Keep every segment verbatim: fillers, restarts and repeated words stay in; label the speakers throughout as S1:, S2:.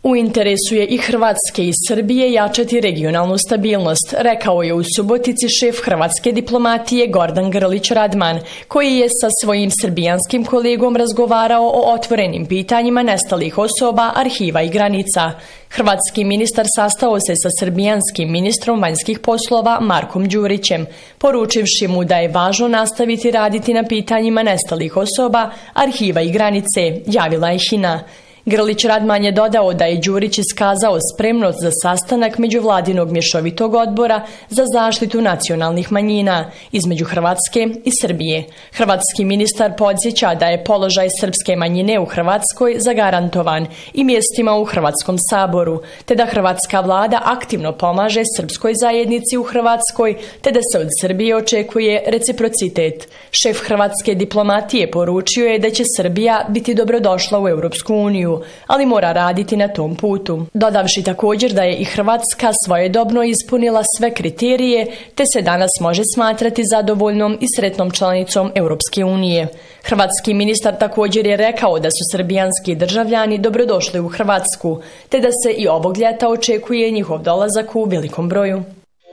S1: U interesu je i Hrvatske i Srbije jačati regionalnu stabilnost, rekao je u Subotici šef hrvatske diplomatije Gordan Grlić Radman, koji je sa svojim srbijanskim kolegom razgovarao o otvorenim pitanjima nestalih osoba, arhiva i granica. Hrvatski ministar sastao se sa srbijanskim ministrom vanjskih poslova Markom Đurićem, poručivši mu da je važno nastaviti raditi na pitanjima nestalih osoba, arhiva i granice, javila je HINA. Grlić Radman je dodao da je Đurić iskazao spremnost za sastanak međuvladinog mješovitog odbora za zaštitu nacionalnih manjina između Hrvatske i Srbije. Hrvatski ministar podsjeća da je položaj srpske manjine u Hrvatskoj zagarantovan i mjestima u Hrvatskom saboru, te da hrvatska vlada aktivno pomaže srpskoj zajednici u Hrvatskoj, te da se od Srbije očekuje reciprocitet. Šef hrvatske diplomatije poručio je da će Srbija biti dobrodošla u Europsku uniju, ali mora raditi na tom putu. Dodavši također da je i Hrvatska svojedobno ispunila sve kriterije, te se danas može smatrati zadovoljnom i sretnom članicom Europske unije. Hrvatski ministar također je rekao da su srbijanski državljani dobrodošli u Hrvatsku, te da se i ovog ljeta očekuje njihov dolazak u velikom broju.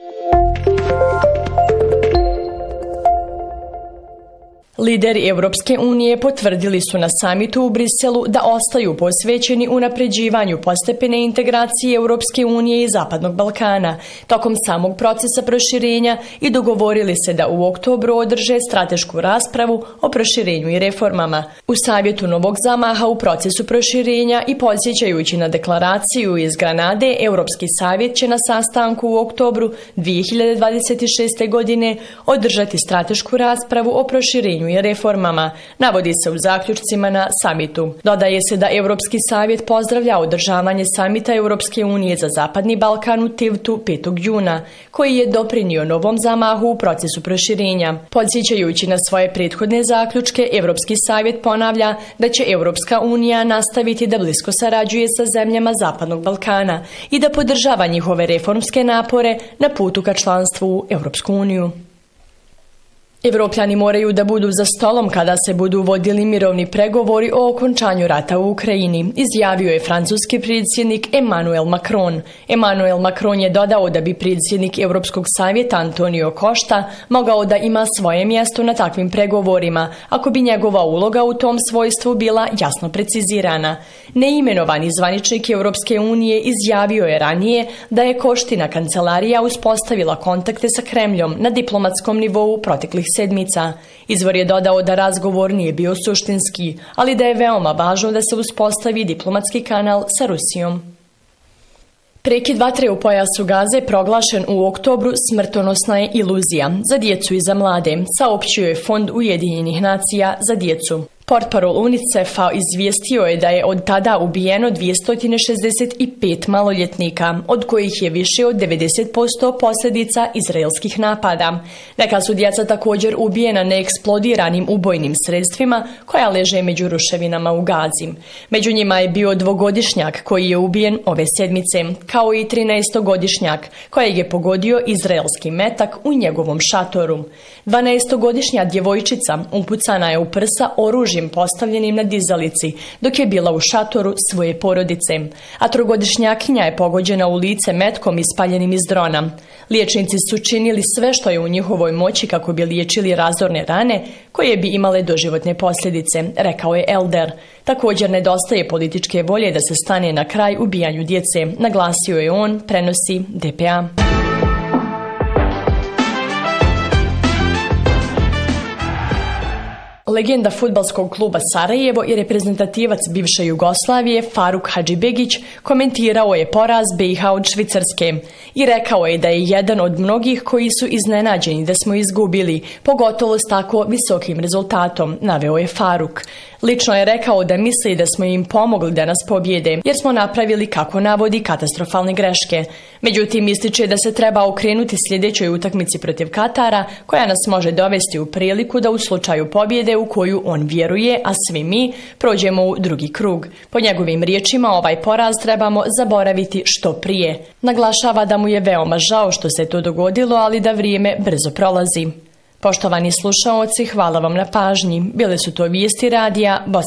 S1: Lideri Europske unije potvrdili su na samitu u Briselu da ostaju posvećeni unapređivanju postepene integracije Europske unije i Zapadnog Balkana tokom samog procesa proširenja i dogovorili se da u oktobru održe stratešku raspravu o proširenju i reformama. U savjetu novog zamaha u procesu proširenja i podsjećajući na deklaraciju iz Granade, Europski savjet će na sastanku u oktobru dvije hiljade dvadeset šeste. godine održati stratešku raspravu o proširenju i reformama, navodi se u zaključcima na samitu. Dodaje se da Europski savjet pozdravlja održavanje samita Europske unije za Zapadni Balkan u Tivtu petog juna, koji je doprinio novom zamahu u procesu proširenja. Podsjećajući na svoje prethodne zaključke, Europski savjet ponavlja da će Europska unija nastaviti da blisko sarađuje sa zemljama Zapadnog Balkana i da podržava njihove reformske napore na putu ka članstvu u Europsku uniju. Evropljani moraju da budu za stolom kada se budu vodili mirovni pregovori o okončanju rata u Ukrajini, izjavio je francuski predsjednik Emmanuel Macron. Emmanuel Macron je dodao da bi predsjednik Europskog savjeta Antonio Costa mogao da ima svoje mjesto na takvim pregovorima, ako bi njegova uloga u tom svojstvu bila jasno precizirana. Neimenovani zvaničnik Europske unije izjavio je ranije da je Koština kancelarija uspostavila kontakte sa Kremljom na diplomatskom nivou proteklih sedmica. Izvor je dodao da razgovor nije bio suštinski, ali da je veoma važno da se uspostavi diplomatski kanal sa Rusijom. Prekid vatre u pojasu Gaze proglašen u oktobru smrtonosna je iluzija za djecu i za mlade, saopćio je Fond Ujedinjenih nacija za djecu. Portparol UNICEF-a izvijestio je da je od tada ubijeno dvjesto šezdeset pet maloljetnika, od kojih je više od devedeset posto posljedica izraelskih napada. Neka su djeca također ubijena neeksplodiranim ubojnim sredstvima koja leže među ruševinama u Gazi. Među njima je bio dvogodišnjak koji je ubijen ove sedmice, kao i trinaestogodišnjak kojeg je pogodio izraelski metak u njegovom šatoru. dvanaestogodišnja djevojčica upucana je u prsa oružjem postavljenim na dizalici dok je bila u šatoru svoje porodice, a trogodišnjakinja je pogođena u lice metkom ispaljenim iz drona. Liječnici su činili sve što je u njihovoj moći kako bi liječili razorne rane koje bi imale doživotne posljedice, rekao je Elder. Također nedostaje političke volje da se stane na kraj ubijanju djece, naglasio je on, prenosi D P A. Legenda fudbalskog kluba Sarajevo i reprezentativac bivše Jugoslavije Faruk Hadžibegić komentirao je poraz B i H od Švicarske i rekao je da je jedan od mnogih koji su iznenađeni da smo izgubili, pogotovo s tako visokim rezultatom, naveo je Faruk. Lično je rekao da misli da smo im pomogli da nas pobjede, jer smo napravili, kako navodi, katastrofalne greške. Međutim, ističe da se treba okrenuti sljedećoj utakmici protiv Katara, koja nas može dovesti u priliku da u slučaju pobjede u koju on vjeruje, a svi mi, prođemo u drugi krug. Po njegovim riječima, ovaj poraz trebamo zaboraviti što prije. Naglašava da mu je veoma žao što se to dogodilo, ali da vrijeme brzo prolazi. Poštovani slušaoci, hvala vam na pažnji. Bile su to vijesti radija Bosna